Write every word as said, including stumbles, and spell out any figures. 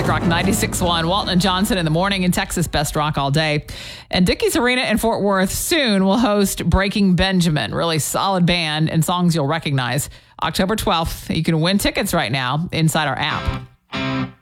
Rock ninety-six point one. Walton and Johnson in the morning in Texas Best Rock all day. And Dickies Arena in Fort Worth soon will host Breaking Benjamin. Really solid band and songs you'll recognize. October twelfth. You can win tickets right now inside our app.